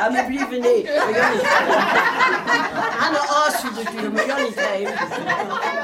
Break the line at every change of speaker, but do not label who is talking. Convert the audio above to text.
Ja, men bliv ned. Han er også dyr, men jeg er ikke